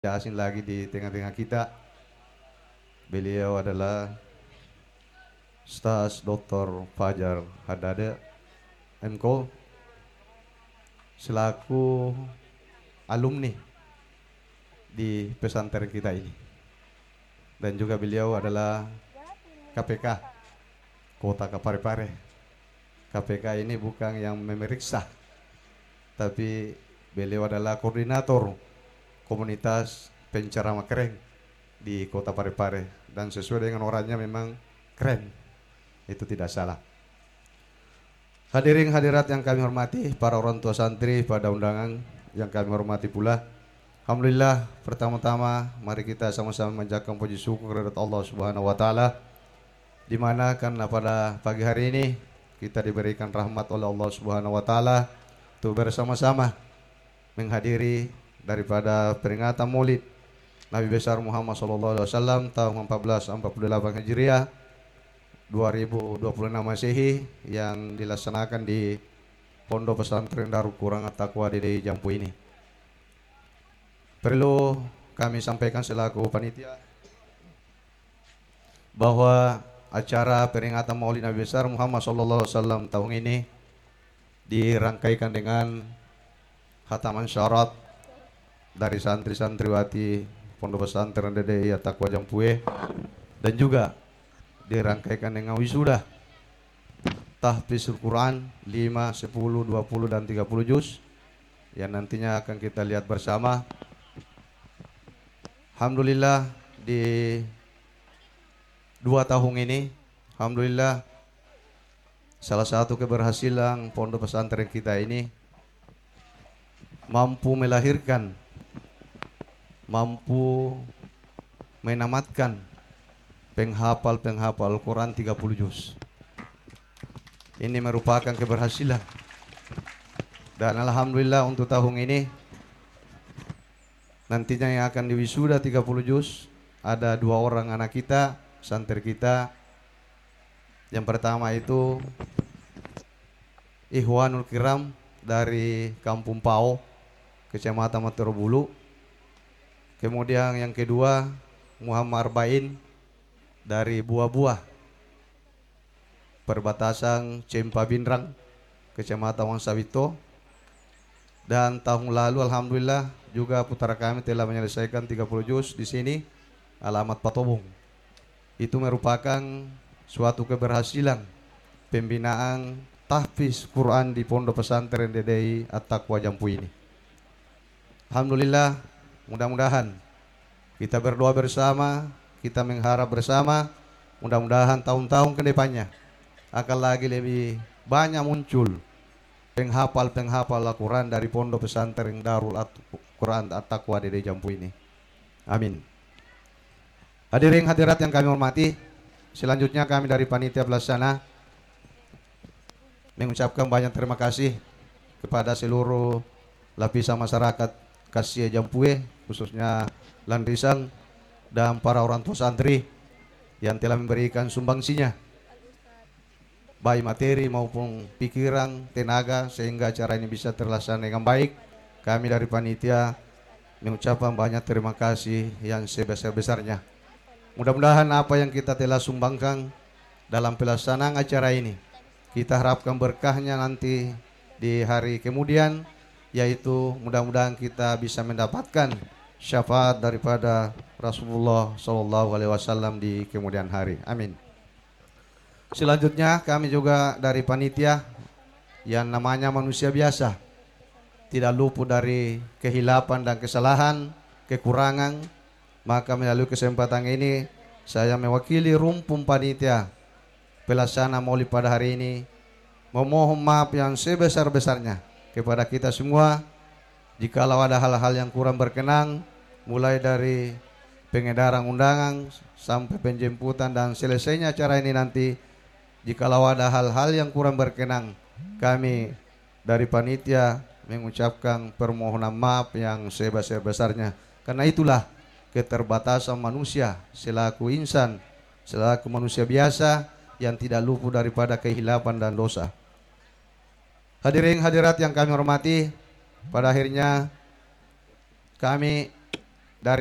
Tidak asing lagi di tengah-tengah kita. Beliau adalah Ustaz Dr. Fajar Hadade MKo selaku alumni di pesantren kita ini. Dan juga beliau adalah KPK Kota Parepare. KPK ini bukan yang memeriksa, tapi beliau adalah koordinator komunitas penceramah keren di Kota Parepare, dan sesuai dengan orangnya memang keren, itu tidak salah. Hadirin hadirat yang kami hormati, para orang tua santri pada undangan yang kami hormati pula, alhamdulillah, pertama-tama mari kita sama-sama menjaga puji syukur kepada Allah Subhanahu wa taala, di mana karena pada pagi hari ini kita diberikan rahmat oleh Allah Subhanahu wa taala untuk bersama-sama menghadiri daripada peringatan Maulid Nabi besar Muhammad SAW tahun 1448 Hijriah 2026 Masehi yang dilaksanakan di Pondok Pesantren Darul Quran At-Taqwa di Jampu ini. Perlu kami sampaikan selaku panitia bahwa acara peringatan Maulid Nabi besar Muhammad SAW tahun ini dirangkaikan dengan khataman syarat dari santri-santriwati Pondok Pesantren DDI At-Taqwa Jampue, dan juga dirangkaikan dengan wisuda tahfizul Quran 5, 10, 20 dan 30 juz yang nantinya akan kita lihat bersama. Alhamdulillah di 2 tahun ini, alhamdulillah salah satu keberhasilan pondok pesantren kita ini mampu melahirkan, mampu menamatkan penghafal Al-Quran 30 juz. Ini merupakan keberhasilan. Dan alhamdulillah untuk tahun ini nantinya yang akan diwisuda 30 juz ada 2 orang anak kita, santri kita. Yang pertama itu Ikhwanul Kiram dari Kampung Pao, Kecamatan Matorobulu. Kemudian yang kedua Muhammad Arba'in dari Buah-Buah, perbatasan Cempa Binrang, Kecamatan Wangsabito. Dan tahun lalu alhamdulillah juga putra kami telah menyelesaikan 30 juz di sini, alamat Patobong. Itu merupakan suatu keberhasilan pembinaan tahfiz Quran di Pondok Pesantren DDI At-Taqwa Jampu ini. Alhamdulillah, mudah-mudahan kita berdoa bersama, kita mengharap bersama, mudah-mudahan tahun-tahun ke depannya akan lagi lebih banyak muncul penghafal Al-Quran dari Pondok Pesantren Darul Quran At-Taqwa DDI Jampu ini. Amin. Hadirin hadirat yang kami hormati, selanjutnya kami dari panitia pelaksana mengucapkan banyak terima kasih kepada seluruh lapisan masyarakat Kasia Jampue, khususnya Landrisan dan para orang tua santri yang telah memberikan sumbangsinya, baik materi maupun pikiran, tenaga, sehingga acara ini bisa terlaksana dengan baik. Kami dari panitia mengucapkan banyak terima kasih yang sebesar-besarnya. Mudah-mudahan apa yang kita telah sumbangkan dalam pelaksanaan acara ini, kita harapkan berkahnya nanti di hari kemudian, yaitu mudah-mudahan kita bisa mendapatkan syafaat daripada Rasulullah SAW di kemudian hari. Amin. Selanjutnya kami juga dari panitia yang namanya manusia biasa, tidak luput dari kehilapan dan kesalahan, kekurangan. Maka melalui kesempatan ini saya mewakili rumpun panitia pelaksana Maulid pada hari ini memohon maaf yang sebesar-besarnya kepada kita semua jikalau ada hal-hal yang kurang berkenan, mulai dari pengedaran undangan sampai penjemputan dan selesainya acara ini nanti. Jikalau ada hal-hal yang kurang berkenan, kami dari panitia mengucapkan permohonan maaf yang sebesar-besarnya. Karena itulah keterbatasan manusia selaku insan, selaku manusia biasa yang tidak luput daripada kehilapan dan dosa. Hadirin hadirat yang kami hormati, pada akhirnya kami